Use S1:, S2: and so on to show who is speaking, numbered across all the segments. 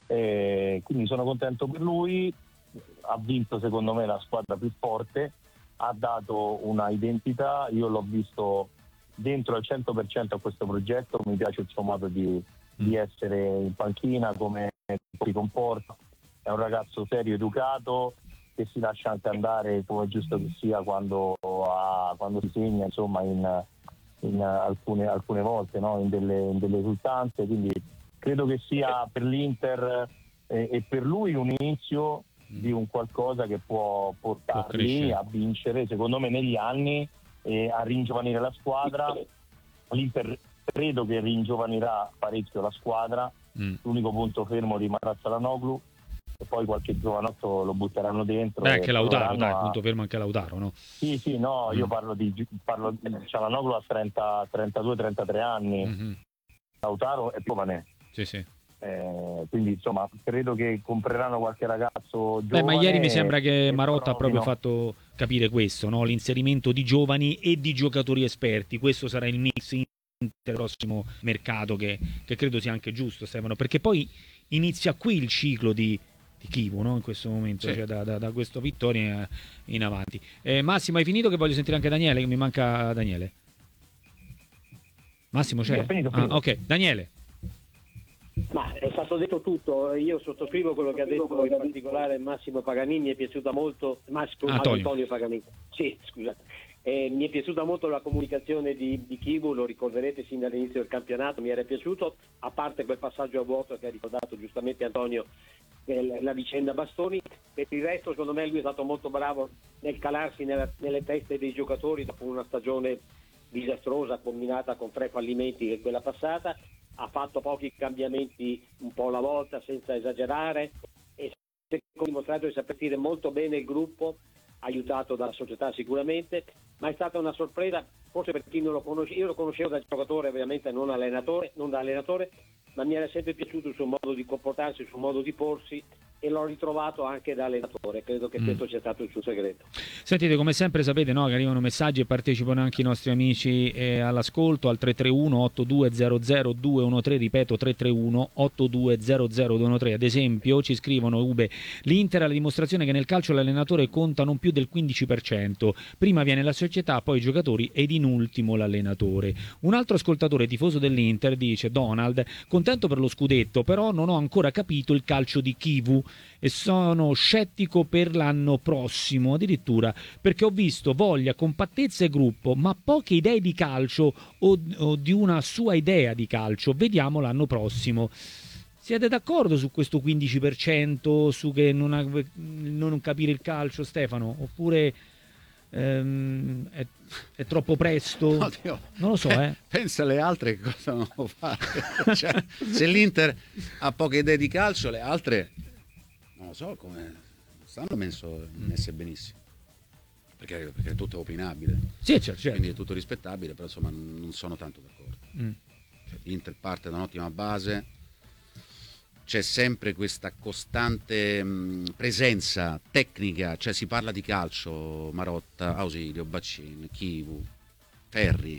S1: quindi sono contento per lui. Ha vinto secondo me la squadra più forte, ha dato una identità, io l'ho visto dentro al 100% a questo progetto, mi piace il suo modo di essere in panchina, come si comporta, è un ragazzo serio, educato, che si lascia anche andare come è giusto che sia quando si segna, insomma, in alcune volte, no? in delle esultanze, quindi credo che sia per l'Inter e per lui un inizio di un qualcosa che può portarli a vincere, secondo me, negli anni, a ringiovanire la squadra. L'Inter credo che ringiovanirà parecchio la squadra, l'unico punto fermo rimarrà Çalhanoğlu e poi qualche giovanotto lo butteranno dentro.
S2: Anche Lautaro, dai, punto fermo anche Lautaro, no?
S1: Sì, no, io parlo di Çalhanoğlu a 32-33 anni, Lautaro è giovane.
S2: Sì.
S1: Quindi insomma credo che compreranno qualche ragazzo giovane.
S2: Ma ieri mi sembra che Marotta ha proprio fatto capire questo, no? L'inserimento di giovani e di giocatori esperti. Questo sarà il mix del prossimo mercato che credo sia anche giusto, Stefano, perché poi inizia qui il ciclo di Chivu, no? In questo momento,
S3: sì.
S2: Cioè da questa vittoria in avanti. Massimo, hai finito? Che voglio sentire anche Daniele, che mi manca Daniele. Massimo c'è?
S1: Ho finito.
S2: Ok, Daniele.
S4: Ma è stato detto tutto, io sottoscrivo quello che ha detto in particolare Massimo Paganini, mi è piaciuta molto Antonio Paganini. Sì, scusa. Mi è piaciuta molto la comunicazione di Chivu, lo ricorderete sin dall'inizio del campionato, mi era piaciuto, a parte quel passaggio a vuoto che ha ricordato giustamente Antonio, la vicenda Bastoni. Per il resto secondo me lui è stato molto bravo nel calarsi nelle teste dei giocatori dopo una stagione disastrosa combinata con 3 fallimenti che è quella passata. Ha fatto pochi cambiamenti un po' alla volta senza esagerare e ha dimostrato di saper gestire molto bene il gruppo, aiutato dalla società sicuramente, ma è stata una sorpresa forse per chi non lo conosce. Io lo conoscevo da giocatore, ovviamente non da allenatore, ma mi era sempre piaciuto il suo modo di comportarsi, il suo modo di porsi, e l'ho ritrovato anche da allenatore. Credo che questo sia stato il suo segreto.
S2: Sentite, come sempre sapete, no, che arrivano messaggi e partecipano anche i nostri amici all'ascolto al 331 8200 213, ripeto 331 8200 213. Ad esempio ci scrivono: Ube, l'Inter ha la dimostrazione che nel calcio l'allenatore conta non più del 15%, prima viene la società, poi i giocatori ed in ultimo l'allenatore. Un altro ascoltatore tifoso dell'Inter dice: Donald, contento per lo scudetto, però non ho ancora capito il calcio di Chivu e sono scettico per l'anno prossimo, addirittura, perché ho visto voglia, compattezza e gruppo, ma poche idee di calcio o di una sua idea di calcio. Vediamo l'anno prossimo. Siete d'accordo su questo 15%, su che non capire il calcio, Stefano? Oppure è troppo presto?
S3: Oddio.
S2: Non lo so,
S3: Pensa alle altre che cosa non può fare. Cioè, se l'Inter ha poche idee di calcio, le altre non lo so come stanno messe benissimo, perché è tutto opinabile.
S2: Sì, certo.
S3: Quindi è tutto rispettabile, però insomma non sono tanto d'accordo. Cioè, l'Inter parte da un'ottima base, c'è sempre questa costante presenza tecnica, cioè si parla di calcio, Marotta, Ausilio, Baccin, Chivu, Ferri,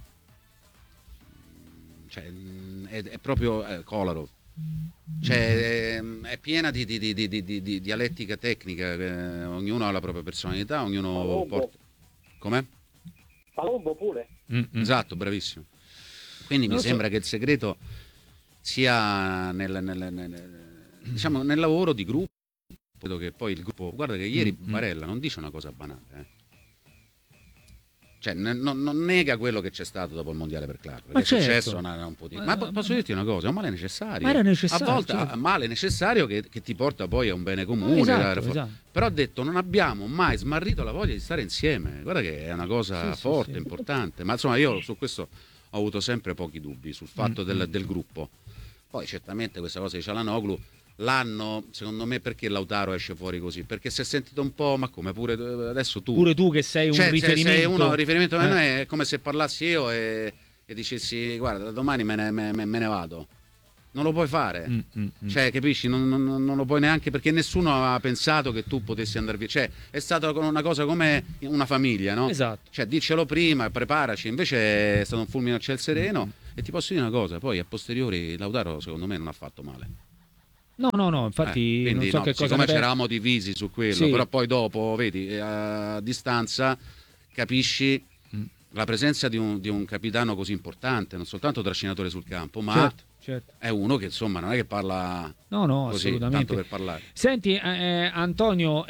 S3: cioè è proprio Kolarov. Cioè, è piena di dialettica tecnica, ognuno ha la propria personalità, ognuno
S4: Palombo.
S3: porta. Com'è?
S4: Palombo pure.
S3: Esatto, bravissimo. Quindi mi sembra che il segreto sia diciamo, nel lavoro di gruppo. Credo che poi il gruppo, guarda che ieri Barella non dice una cosa banale, cioè non nega quello che c'è stato dopo il mondiale per club, perché è successo un po' di... ma posso dirti una cosa, è un male necessario,
S2: era necessario,
S3: a volte è un male necessario che ti porta poi a un bene comune, esatto. Però ha detto non abbiamo mai smarrito la voglia di stare insieme, guarda che è una cosa forte, importante, ma insomma io su questo ho avuto sempre pochi dubbi sul fatto del gruppo. Poi certamente questa cosa di Çalhanoğlu l'anno, secondo me, perché Lautaro esce fuori così? Perché si è sentito un po', ma come pure adesso tu?
S2: Pure tu che sei un riferimento.
S3: Sei uno riferimento a noi, è come se parlassi io e dicessi guarda, da domani me ne vado. Non lo puoi fare, cioè capisci? Non lo puoi neanche, perché nessuno aveva pensato che tu potessi andare via. Cioè è stata una cosa come una famiglia, no?
S2: Esatto.
S3: Cioè diccelo prima, preparaci. Invece è stato un fulmine a ciel sereno. E ti posso dire una cosa, poi a posteriori Lautaro secondo me non ha fatto male.
S2: No, infatti
S3: quindi,
S2: non so che cosa
S3: siccome c'eravamo divisi su quello,
S2: sì.
S3: Però poi dopo, vedi, a distanza capisci la presenza di un capitano così importante, non soltanto trascinatore sul campo, ma
S2: certo.
S3: è uno che insomma non è che parla così,
S2: assolutamente,
S3: tanto per parlare.
S2: Senti Antonio,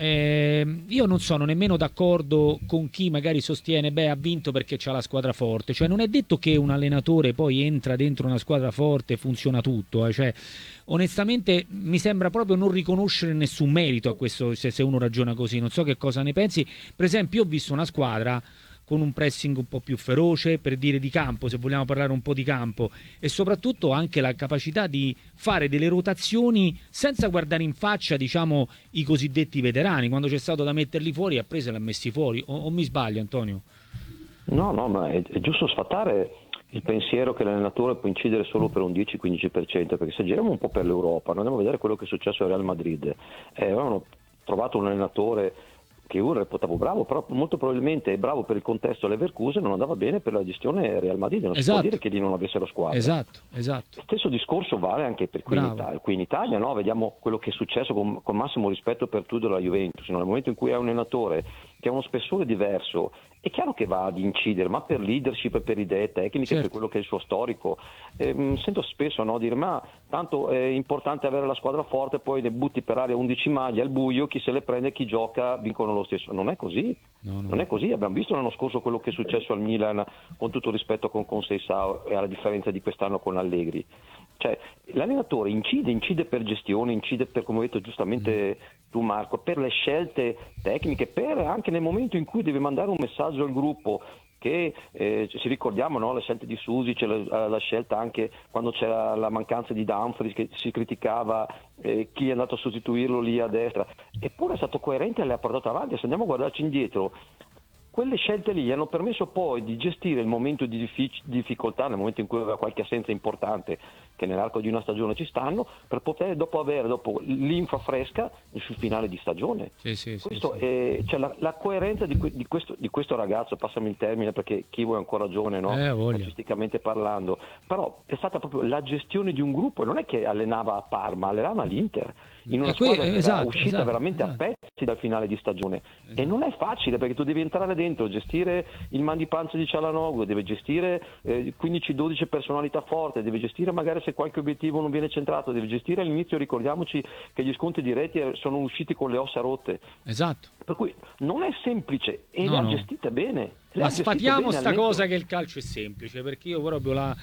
S2: io non sono nemmeno d'accordo con chi magari sostiene ha vinto perché c'ha la squadra forte, cioè non è detto che un allenatore poi entra dentro una squadra forte e funziona tutto, cioè onestamente mi sembra proprio non riconoscere nessun merito a questo, se uno ragiona così. Non so che cosa ne pensi. Per esempio, io ho visto una squadra con un pressing un po' più feroce, per dire di campo, se vogliamo parlare un po' di campo, e soprattutto anche la capacità di fare delle rotazioni senza guardare in faccia, diciamo, i cosiddetti veterani. Quando c'è stato da metterli fuori, ha preso e l'ha messi fuori. O mi sbaglio, Antonio?
S5: No, ma è giusto sfatare il pensiero che l'allenatore può incidere solo per un 10-15%, perché se giriamo un po' per l'Europa, andiamo a vedere quello che è successo al Real Madrid. Avevano trovato un allenatore che io reputavo bravo, però molto probabilmente è bravo per il contesto Leverkusen, non andava bene per la gestione Real Madrid, non si può dire che lì non avessero squadra.
S2: Esatto.
S5: Lo stesso discorso vale anche per qui in Italia, no? Vediamo quello che è successo con massimo rispetto per tutto della Juventus, nel momento in cui hai un allenatore che ha uno spessore diverso, è chiaro che va ad incidere, ma per leadership, per idee tecniche, per quello che è il suo storico. Sento spesso dire, ma tanto è importante avere la squadra forte, poi ne butti per aria 11 maglie al buio, chi se le prende e chi gioca vincono lo stesso. Non è così.
S2: No.
S5: Non è così. Abbiamo visto l'anno scorso quello che è successo al Milan, con tutto rispetto con Seisao, e alla differenza di quest'anno con Allegri. Cioè, l'allenatore incide per gestione, incide per, come hai detto giustamente tu Marco, per le scelte tecniche, per anche nel momento in cui deve mandare un messaggio al gruppo, che ci ricordiamo, no? Le scelte di Susi, c'è la scelta anche quando c'era la mancanza di Dumfries, che si criticava chi è andato a sostituirlo lì a destra, eppure è stato coerente e le ha portato avanti. Se andiamo a guardarci indietro, quelle scelte lì hanno permesso poi di gestire il momento di difficoltà, nel momento in cui aveva qualche assenza importante, che nell'arco di una stagione ci stanno, per poter avere l'infa fresca sul finale di stagione. Questo è, cioè la coerenza di questo ragazzo, passami il termine perché Chivo ha ancora ragione, no? Artisticamente parlando, però è stata proprio la gestione di un gruppo, non è che allenava a Parma, allenava l'Inter in una squadra che era uscita veramente a pezzi dal finale di stagione, e non è facile perché tu devi entrare dentro, gestire il man di pancia di Cialanoglu, deve gestire 15-12 personalità forti, deve gestire magari se qualche obiettivo non viene centrato, deve gestire all'inizio, ricordiamoci che gli scontri diretti sono usciti con le ossa rotte, per cui non è semplice e l'ha gestita bene.
S2: Ma sfatiamo sta cosa che il calcio è semplice, perché io proprio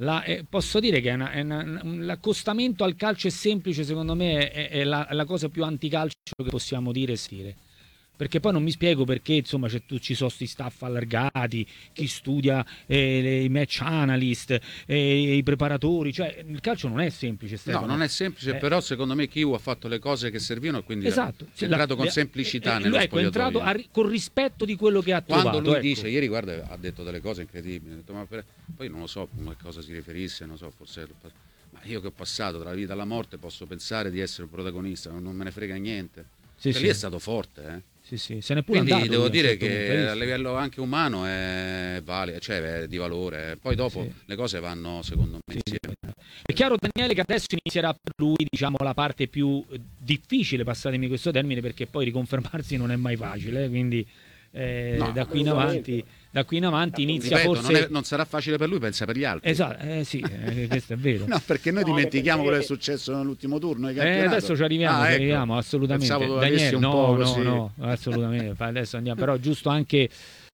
S2: posso dire che l'accostamento al calcio è semplice, secondo me è la cosa più anticalcio che possiamo dire e stile. Perché poi non mi spiego perché insomma ci sono sti staff allargati, chi studia i match analyst, i preparatori, cioè il calcio non è semplice.
S3: No, non è semplice, però secondo me Chiu ha fatto le cose che servivano e quindi è entrato con semplicità nello spogliatoio.
S2: È entrato con rispetto di quello che ha trovato.
S3: Quando lui dice, ieri guarda, ha detto delle cose incredibili, ha detto, poi non lo so a cosa si riferisse, non so, forse... Ma io che ho passato tra la vita e la morte posso pensare di essere un protagonista, non me ne frega niente. Lì è stato forte,
S2: Sì, se n'è pure
S3: quindi
S2: andato,
S3: devo dire che a livello anche umano è di valore. Poi dopo le cose vanno secondo me insieme.
S2: È chiaro, Daniele, che adesso inizierà per lui, diciamo, la parte più difficile, passatemi questo termine, perché poi riconfermarsi non è mai facile, quindi da qui in avanti inizia.
S3: Ripeto,
S2: forse
S3: non sarà facile per lui, pensa per gli altri.
S2: Esatto, questo è vero.
S3: No, perché noi dimentichiamo quello che è successo nell'ultimo turno di campionato.
S2: Adesso ci arriviamo, assolutamente. Daniele, no, assolutamente. Adesso andiamo, però è giusto anche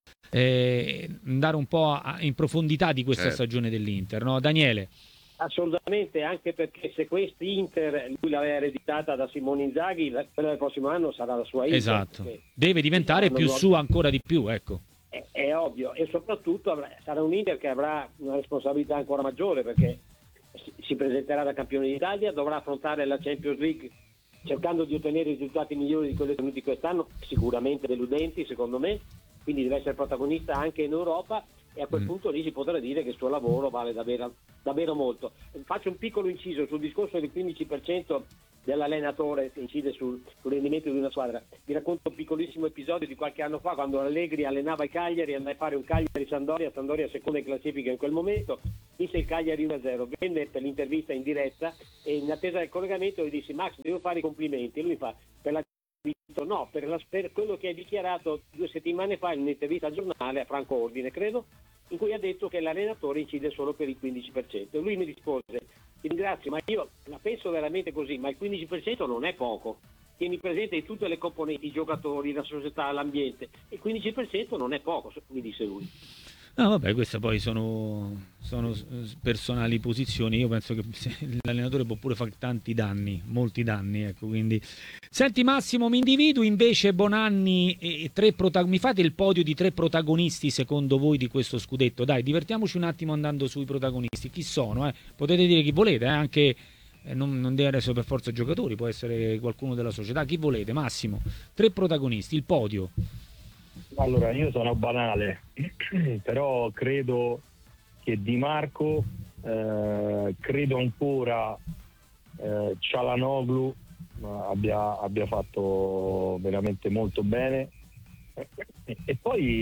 S2: andare un po' in profondità di questa stagione dell'Inter, no? Daniele?
S4: Assolutamente, anche perché se quest'Inter lui l'aveva ereditata da Simone Inzaghi, quella del prossimo anno sarà la sua Inter.
S2: Esatto, deve diventare più sua ancora di più, ecco.
S4: È ovvio, e soprattutto sarà un Inter che avrà una responsabilità ancora maggiore, perché si presenterà da campione d'Italia, dovrà affrontare la Champions League cercando di ottenere risultati migliori di quelli ottenuti quest'anno, sicuramente deludenti secondo me, quindi deve essere protagonista anche in Europa, e a quel punto lì si potrà dire che il suo lavoro vale davvero molto. Faccio un piccolo inciso sul discorso del 15% dell'allenatore che incide sul rendimento di una squadra. Vi racconto un piccolissimo episodio di qualche anno fa, quando Allegri allenava i Cagliari, andai a fare un Cagliari-Sampdoria seconda in classifica in quel momento, vinse il Cagliari 1-0, venne per l'intervista in diretta e in attesa del collegamento gli dissi: Max, devo fare i complimenti. E lui fa: per la no, per quello che hai dichiarato 2 settimane fa in un'intervista al giornale, a Franco Ordine credo, in cui ha detto che l'allenatore incide solo per il 15%. E lui mi rispose: ti ringrazio, ma io la penso veramente così, ma il 15% non è poco. Tieni presente di tutte le componenti, i giocatori, la società, l'ambiente. Il 15% non è poco, mi disse lui.
S2: No, vabbè, queste poi sono personali posizioni. Io penso che l'allenatore può pure fare tanti danni, molti danni, ecco, quindi. Senti Massimo, mi individui invece Bonanni e mi fate il podio di 3 protagonisti secondo voi di questo scudetto? Dai, divertiamoci un attimo andando sui protagonisti. Chi sono? Potete dire chi volete, anche non deve essere per forza giocatori, può essere qualcuno della società, chi volete. Massimo, 3 protagonisti, il podio.
S1: Allora, io sono banale, però credo che Di Marco, credo ancora Çalhanoğlu abbia fatto veramente molto bene, e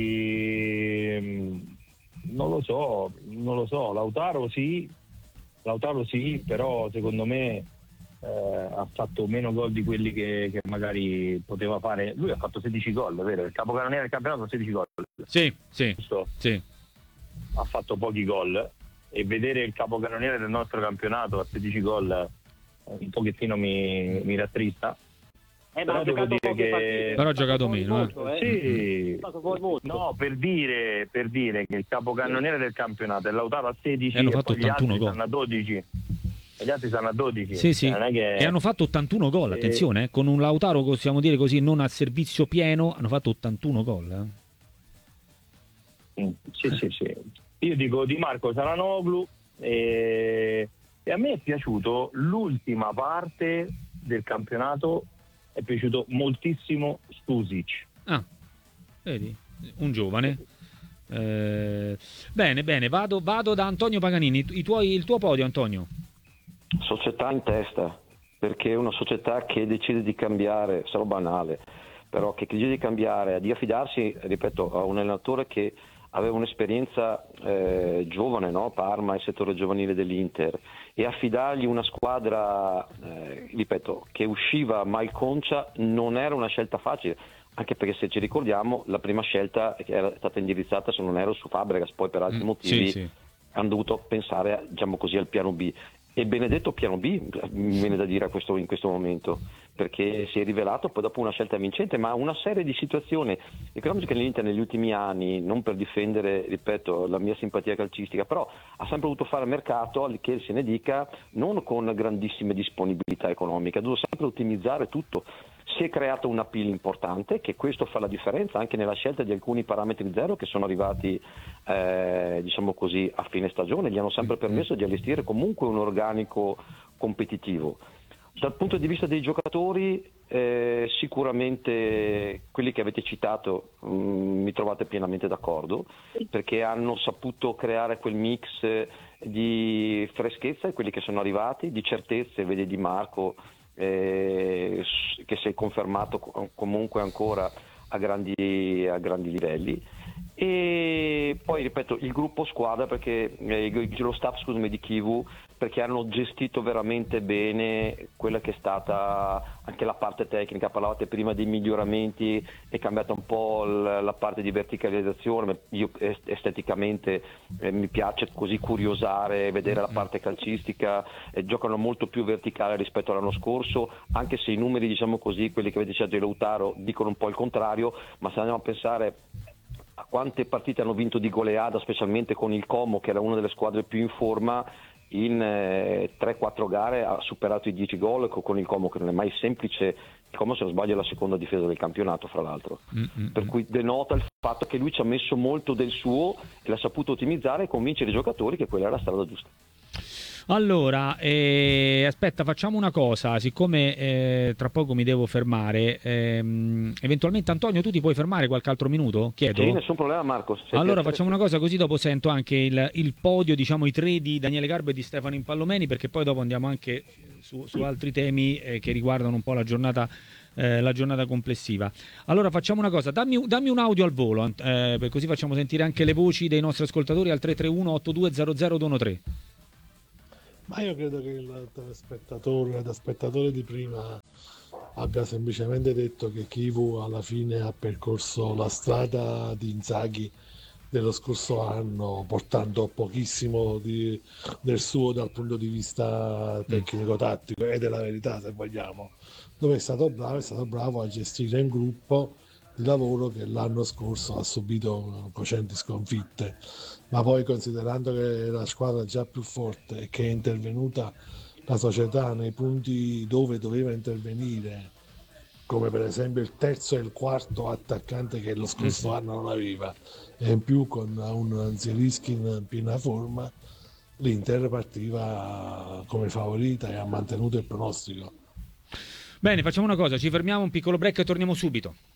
S1: poi non lo so, Lautaro sì, però secondo me ha fatto meno gol di quelli che magari poteva fare. Lui ha fatto 16 gol, vero? Il capocannoniere del campionato ha 16 gol.
S2: Sì.
S1: Ha fatto pochi gol, e vedere il capocannoniere del nostro campionato a 16 gol un pochettino mi rattrista.
S4: Ma ha giocato poche partite.
S2: Però ha giocato meno.
S4: Molto,
S1: Sì. No, per dire che il capocannoniere del campionato è Lautaro a 16
S2: e hanno fatto 81 gol.
S1: Stanno a 12. E gli altri stanno a 12.
S2: Sì.
S1: Non è che...
S2: E hanno fatto 81 gol, attenzione, con un Lautaro, possiamo dire così, non a servizio pieno, hanno fatto 81 gol.
S1: Sì. Io dico Di Marco, Çalhanoğlu, e a me è piaciuto l'ultima parte del campionato, è piaciuto moltissimo Stušić.
S2: Vedi, un giovane. Bene, vado da Antonio Paganini. Il tuo podio, Antonio.
S5: Società in testa, perché è una società che decide di cambiare, sarò banale, però che decide di cambiare, di affidarsi, ripeto, a un allenatore che aveva un'esperienza giovane, no? Parma, il settore giovanile dell'Inter, e affidargli una squadra, ripeto, che usciva mal concia non era una scelta facile, anche perché se ci ricordiamo la prima scelta che era stata indirizzata, se non ero, su Fabregas, poi per altri motivi hanno dovuto pensare, diciamo così, al piano B. E benedetto piano B, mi viene da dire in questo momento, perché si è rivelato poi dopo una scelta vincente, ma una serie di situazioni. Ricordiamoci che l'Inter negli ultimi anni, non per difendere, ripeto, la mia simpatia calcistica, però ha sempre voluto fare mercato, che se ne dica, non con grandissime disponibilità economiche, ha dovuto sempre ottimizzare tutto. Si è creato un appeal importante, che questo fa la differenza anche nella scelta di alcuni parametri zero che sono arrivati diciamo così a fine stagione, gli hanno sempre permesso di allestire comunque un organico competitivo. Dal punto di vista dei giocatori, sicuramente quelli che avete citato mi trovate pienamente d'accordo, perché hanno saputo creare quel mix di freschezza, e quelli che sono arrivati, di certezze, vedi Di Marco, che si è confermato comunque ancora a grandi livelli, e poi ripeto il gruppo squadra, perché lo staff, scusami, di Chivu, perché hanno gestito veramente bene quella che è stata anche la parte tecnica. Parlavate prima dei miglioramenti, è cambiata un po' la parte di verticalizzazione. Io esteticamente mi piace così curiosare, vedere la parte calcistica, giocano molto più verticale rispetto all'anno scorso, anche se i numeri, diciamo così, quelli che avete citato di Lautaro, dicono un po' il contrario, ma se andiamo a pensare a quante partite hanno vinto di goleada, specialmente con il Como, che era una delle squadre più in forma, in 3-4 gare ha superato i 10 gol con il Como, che non è mai semplice. Il Como, se non sbaglio, è la seconda difesa del campionato, fra l'altro. Per cui denota il fatto che lui ci ha messo molto del suo e l'ha saputo ottimizzare e convincere i giocatori che quella era la strada giusta.
S2: Allora, aspetta, facciamo una cosa, siccome tra poco mi devo fermare, eventualmente Antonio tu ti puoi fermare qualche altro minuto? Chiedo?
S5: Sì, nessun problema Marco.
S2: Allora facciamo una cosa, così dopo sento anche il podio, diciamo i 3 di Daniele Garbo e di Stefano Impallomeni, perché poi dopo andiamo anche su altri temi che riguardano un po' la giornata complessiva. Allora facciamo una cosa, dammi un audio al volo, così facciamo sentire anche le voci dei nostri ascoltatori al 331 8200213.
S6: Ma io credo che il spettatore di prima abbia semplicemente detto che Chivu alla fine ha percorso la strada di Inzaghi dello scorso anno, portando pochissimo del suo dal punto di vista tecnico-tattico, ed è la verità se vogliamo, dove è stato bravo a gestire un gruppo di lavoro che l'anno scorso ha subito cocenti sconfitte, ma poi considerando che la squadra è già più forte e che è intervenuta la società nei punti dove doveva intervenire, come per esempio il terzo e il quarto attaccante che lo scorso anno non aveva, e in più con un Zielinski in piena forma, l'Inter partiva come favorita e ha mantenuto il pronostico.
S2: Bene, facciamo una cosa, ci fermiamo, un piccolo break e torniamo subito.